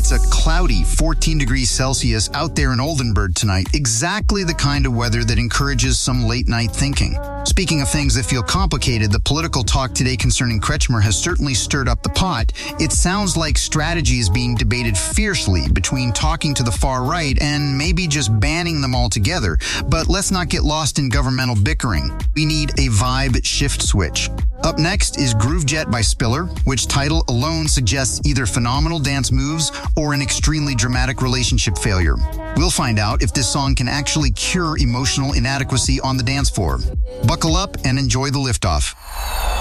It's a cloudy 14 degrees Celsius out there in Oldenburg tonight, exactly the kind of weather that encourages some late night thinking. Speaking of things that feel complicated, the political talk today concerning Kretschmer has certainly stirred up the pot. It sounds like strategy is being debated fiercely between talking to the far right and maybe just banning them altogether. But let's not get lost in governmental bickering. We need a vibe shift switch. Up next is Groovejet by Spiller, which title alone suggests either phenomenal dance moves or an extremely dramatic relationship failure. We'll find out if this song can actually cure emotional inadequacy on the dance floor. Buckle up and enjoy the liftoff.